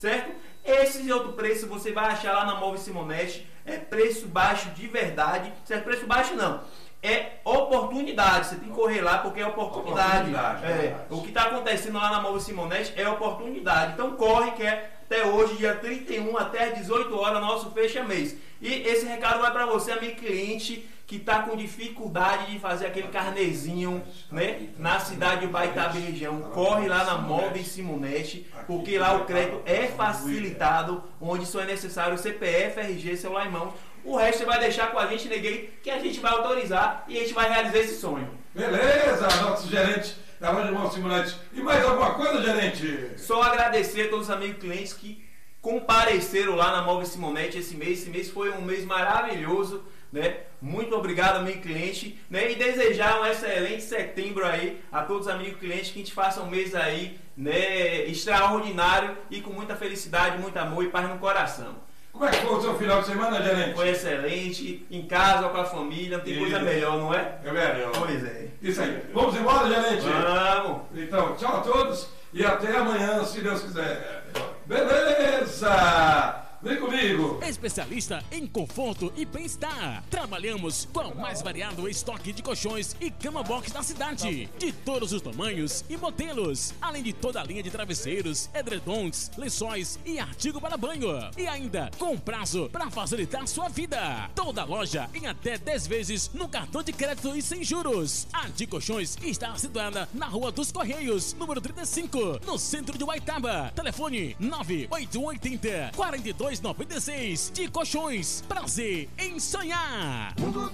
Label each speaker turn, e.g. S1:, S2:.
S1: certo? Esse e outro preço você vai achar lá na Móveis Simonetti, é preço baixo de verdade, certo? Preço baixo não, é oportunidade, você tem que correr lá porque é oportunidade. O que está acontecendo lá na Móveis Simonetti é oportunidade, então corre que é até hoje, dia 31, até às 18 horas, nosso fecha-mês. E esse recado vai para você, amigo cliente, que está com dificuldade de fazer aquele carnezinho, né, na cidade de Baitabe região. Corre lá na Móveis Simonetti, porque lá o crédito é facilitado, onde só é necessário CPF, RG, celular em mãos. O resto você vai deixar com a gente, neguei, que a gente vai autorizar e a gente vai realizar esse sonho.
S2: Beleza, nosso gerente da loja Móveis Simonetti. E mais alguma coisa, gerente?
S1: Só agradecer a todos os amigos clientes que compareceram lá na Móveis Simonetti esse mês. Esse mês foi um mês maravilhoso, né? Muito obrigado, amigo cliente, né? E desejar um excelente setembro aí a todos os amigos clientes, que a gente faça um mês aí, né, extraordinário e com muita felicidade, muito amor e paz no coração.
S2: Como é que foi o seu final de semana, gerente?
S1: Foi excelente, em casa, com a família, não tem coisa melhor, não é?
S2: É melhor.
S1: Pois é.
S2: Isso aí. Vamos embora, gerente?
S1: Vamos.
S2: Então, tchau a todos e até amanhã, se Deus quiser. Beleza! Vem comigo!
S3: Especialista em conforto e bem-estar. Trabalhamos com o mais variado estoque de colchões e cama box da cidade, de todos os tamanhos e modelos, além de toda a linha de travesseiros, edredons, lençóis e artigo para banho. E ainda com prazo para facilitar sua vida. Toda loja em até 10 vezes no cartão de crédito e sem juros. A de Colchões está situada na Rua dos Correios, número 35, no centro de Baitaba. Telefone 98180 4296. De Colchões, prazer em sonhar.